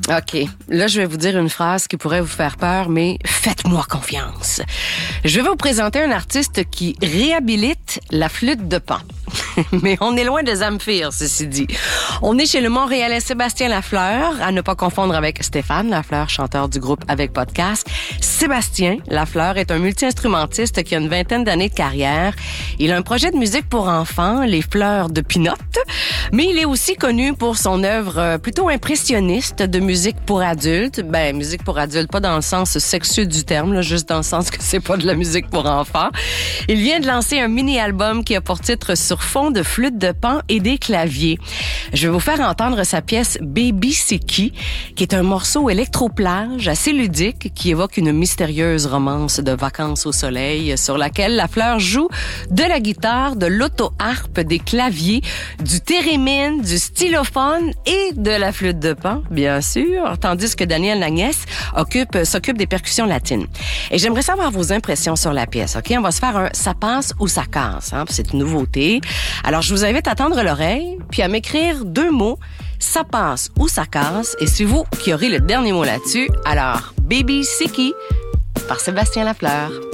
OK. Là, je vais vous dire une phrase qui pourrait vous faire peur, mais faites-moi confiance. Je vais vous présenter un artiste qui réhabilite la flûte de Pan. Mais on est loin de Zamfir, ceci dit. On est chez le Montréalais Sébastien Lafleur, à ne pas confondre avec Stéphane Lafleur, chanteur du groupe Avec Podcast. Sébastien Lafleur est un multi-instrumentiste qui a une 20aine d'années de carrière. Il a un projet de musique pour enfants, Les Fleurs de Pinot, mais il est aussi connu pour son œuvre plutôt impressionniste de musique pour adultes. Ben, musique pour adultes, pas dans le sens sexueux du terme, là, juste dans le sens que c'est pas de la musique pour enfants. Il vient de lancer un mini-album qui a pour titre Sur fond de flûte de Pan et des claviers. Je vais vous faire entendre sa pièce Baby C'est qui est un morceau électro-plage assez ludique qui évoque une mystérieuse romance de vacances au soleil sur laquelle Lafleur joue de la guitare, de l'auto-harpe, des claviers, du thérémine, du stylophone et de la flûte de Pan, bien sûr, tandis que Daniel Nagnès s'occupe des percussions latines. Et j'aimerais savoir vos impressions sur la pièce, OK? On va se faire un « ça passe ou ça casse », hein? C'est une nouveauté. Alors, je vous invite à tendre l'oreille, puis à m'écrire 2 mots, ça passe ou ça casse, et c'est vous qui aurez le dernier mot là-dessus. Alors, Baby C'est qui par Sébastien Lafleur.